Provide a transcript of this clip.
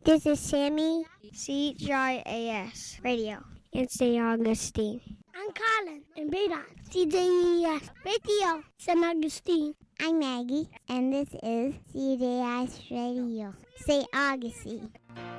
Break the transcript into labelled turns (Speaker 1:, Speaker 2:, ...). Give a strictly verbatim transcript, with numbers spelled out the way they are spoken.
Speaker 1: This is Sammy, C J A S Radio, in Saint Augustine.
Speaker 2: I'm Colin in Bedon, C J E S Radio, Saint Augustine.
Speaker 3: I'm Maggie, and this is C J I S Radio, Saint Augustine.